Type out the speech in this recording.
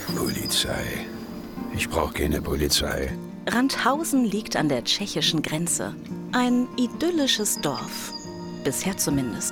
Polizei. Ich brauche keine Polizei. Randhausen liegt an der tschechischen Grenze. Ein idyllisches Dorf. Bisher zumindest.